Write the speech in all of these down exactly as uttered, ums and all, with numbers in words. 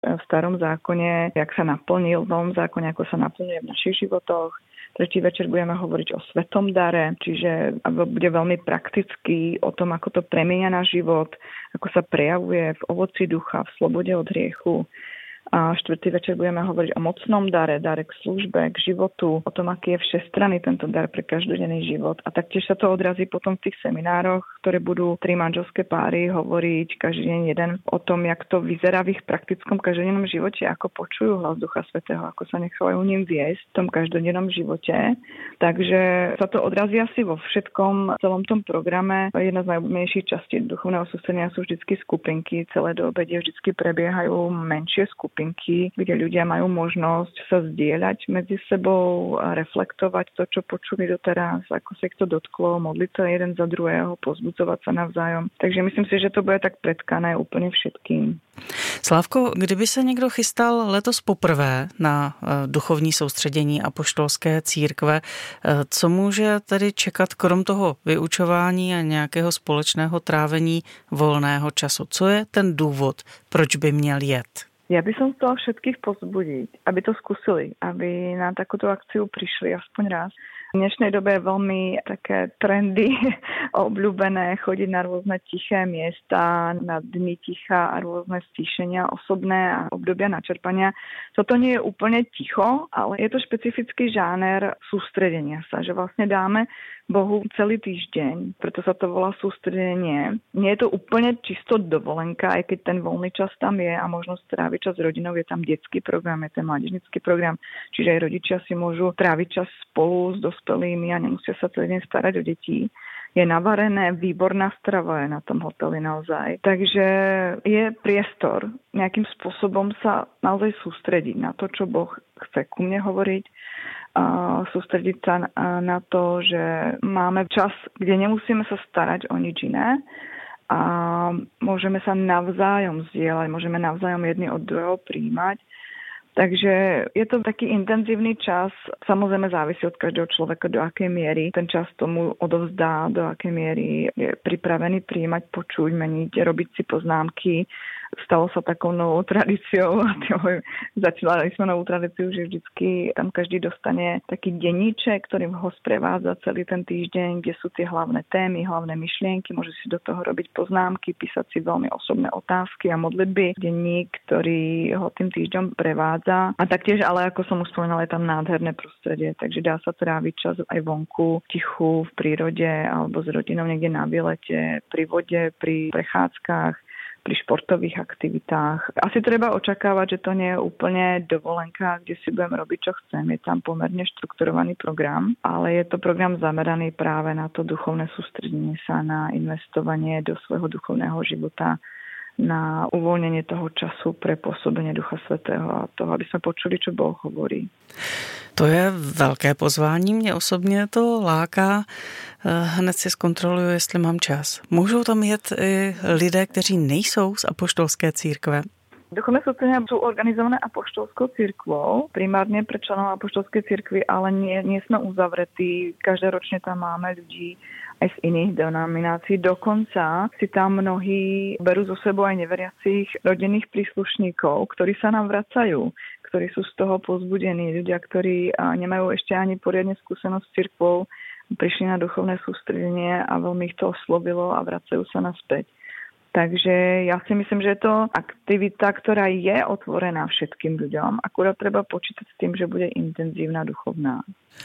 v starom zákone, jak sa naplnil v novom zákone, ako sa naplňuje v našich životoch. Tretí večer budeme hovoriť o svetom dare, čiže bude veľmi praktický o tom, ako to premieňa náš život, ako sa prejavuje v ovoci ducha, v slobode od hriechu. A štvrtý večer budeme hovoriť o mocnom dare, dare k službe, k životu, o tom, aký je všestranný tento dar pre každodenný život. A taktiež sa to odrazí potom v tých seminároch, ktoré budú tri manželské páry hovoriť každý deň jeden o tom, jak to vyzerá v ich praktickom každodennom živote, ako počujú hlas Ducha Svätého, ako sa nechávajú ním viesť v tom každodennom živote. Takže sa to odrazí asi vo všetkom celom tom programe. Jedna z najobľúbenejších častí duchovného sústredenia sú vždycky skupinky. Celé do obede vždycky prebiehajú menšie skupinky, kde ľudia majú možnosť sa zdieľať medzi sebou, reflektovať to, čo počuli doteraz, ako sa ich to dotklo, modliť sa jeden za druhého, pozbudzovať sa navzájom. Takže myslím si, že to bude tak pretkané úplně všetkým. Slávko, kdyby se někdo chystal letos poprvé na duchovní soustředění apoštolské církve, co může tedy čekat krom toho vyučování a nějakého společného trávení volného času? Co je ten důvod, proč by měl jet? Ja by som chcela všetkých pozbudiť, aby to skúsili, aby na takúto akciu prišli aspoň raz. V dnešnej dobe je veľmi také trendy obľúbené chodiť na rôzne tiché miesta, na dny ticha a rôzne stíšenia osobné a obdobia načerpania. Toto nie je úplne ticho, ale je to špecifický žáner sústredenia sa, že vlastne dáme Bohu celý týždeň, preto sa to volá sústredenie. Nie je to úplne čisto dovolenka, aj keď ten voľný čas tam je a možnosť tráviť čas s rodinou, je tam detský program, je ten mládežnický program, čiže aj rodičia si môžu tráviť čas spolu s dospelými a nemusia sa celý deň starať o detí. Je navarené, výborná strava je na tom hoteli naozaj. Takže je priestor nejakým spôsobom sa naozaj sústrediť na to, čo Boh chce ku mne hovoriť, a sústrediť sa na to, že máme čas, kde nemusíme sa starať o nič iné a môžeme sa navzájom zdieľať, môžeme navzájom jedni od druhého prijímať. Takže je to taký intenzívny čas, samozrejme závisí od každého človeka, do akej miery ten čas tomu odovzdá, do akej miery je pripravený prijímať, počuť, meniť, robiť si poznámky. Stalo sa takou novou tradíciou a začali sme novú tradíciu, že vždycky tam každý dostane taký denníček, ktorým ho sprevádza celý ten týždeň, kde sú tie hlavné témy, hlavné myšlienky, môže si do toho robiť poznámky, písať si veľmi osobné otázky a modlitby. Denník, ktorý ho tým týždňom prevádza. A taktiež, ale ako som už spomínala, je tam nádherné prostredie, takže dá sa tráviť čas aj vonku, tichu, v prírode alebo s rodinou niekde na výlete, pri vode, pri prechádzkach, pri športových aktivitách. Asi treba očakávať, že to nie je úplne dovolenka, kde si budem robiť, čo chcem. Je tam pomerne štrukturovaný program, ale je to program zameraný práve na to duchovné sústredenie sa, na investovanie do svojho duchovného života, na uvoľnenie toho času pre pôsobenie Ducha Svätého a toho, aby sme počuli, čo Boh hovorí. To je velké pozvání, mě osobně to láká. Hned si zkontroluju, jestli mám čas. Můžou tam jet i lidé, kteří nejsou z apoštolské církve? Duchovné sústredenia sú organizované apoštolskou cirkvou, primárne pre členov apoštolskej cirkvi, ale nie, nie sme uzavretí. Každoročne tam máme ľudí aj z iných denominácií. Dokonca si tam mnohí berú zo sebou aj neveriacich rodinných príslušníkov, ktorí sa nám vracajú, ktorí sú z toho povzbudení. Ľudia, ktorí nemajú ešte ani poriadne skúsenosť s cirkvou, prišli na duchovné sústredenie a veľmi ich to oslovilo a vracajú sa naspäť. Takže ja si myslím, že je to aktivita, ktorá je otvorená všetkým ľuďom. Akurát treba počítať s tým, že bude intenzívna duchovná.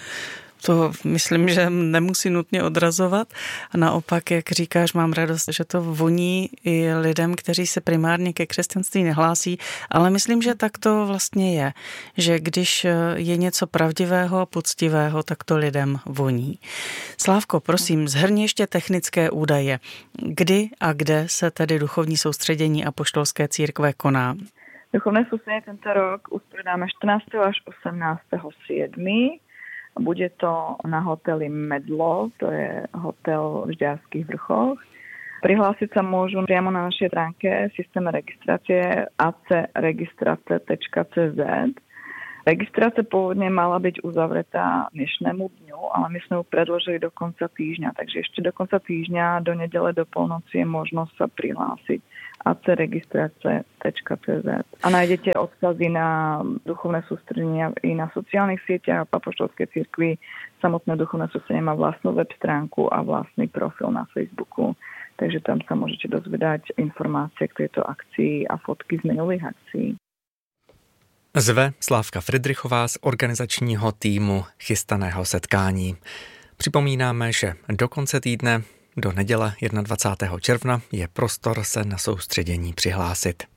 To myslím, že nemusí nutně odrazovat. A naopak, jak říkáš, mám radost, že to voní i lidem, kteří se primárně ke křesťanství nehlásí, ale myslím, že tak to vlastně je. Že když je něco pravdivého a poctivého, tak to lidem voní. Slávko, prosím, zhrni ještě technické údaje. Kdy a kde se tedy duchovní soustředění apoštolské církve koná? Duchovné soustředění tento rok uspořádáme čtrnásteho až osemnásteho siedmeho Bude to na hoteli Medlo, to je hotel v Žďárskych vrchoch. Prihlásiť sa môžu priamo na našej stránke systéme registrácie a c registrace tečka c z. Registrácia pôvodne mala byť uzavretá dnešnému dňu, ale my sme ju predložili do konca týždňa, takže ešte do konca týždňa, do nedele do polnoci je možnosť sa prihlásiť. a c registrace tečka c z. A nájdete odkazy na duchovné sústredenia i na sociálnych sieťach. Apoštolskej cirkvi samotné duchovné sústredenie má vlastnú web stránku a vlastný profil na Facebooku. Takže tam sa môžete dozvedať informácie k tejto akcii a fotky z minulých akcií. Zve Slávka Fridrichová z organizačního týmu chystaného setkání. Připomínáme, že do konce týdne, do neděle dvacátého prvního června je prostor se na soustředění přihlásit.